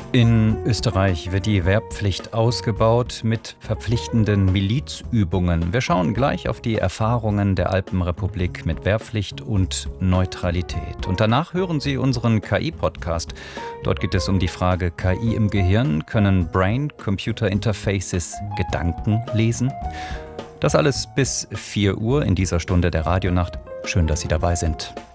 In Österreich wird die Wehrpflicht ausgebaut mit verpflichtenden Milizübungen. Wir schauen gleich auf die Erfahrungen der Alpenrepublik mit Wehrpflicht und Neutralität. Und danach hören Sie unseren KI-Podcast. Dort geht es um die Frage: KI im Gehirn, können Brain-Computer-Interfaces Gedanken lesen? Das alles bis 4 Uhr in dieser Stunde der Radionacht. Schön, dass Sie dabei sind.